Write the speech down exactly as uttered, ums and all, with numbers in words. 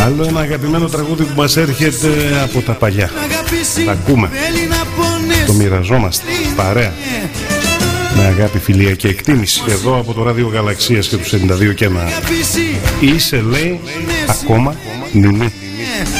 Άλλο ένα αγαπημένο τραγούδι που μας έρχεται από τα παλιά. Τα ακούμε, το μοιραζόμαστε παρέα, με αγάπη, φιλία και εκτίμηση. Εδώ από το Ράδιο Γαλαξίας και τους ενενήντα δύο και ένα. Είσαι, λέει, ακόμα νινή.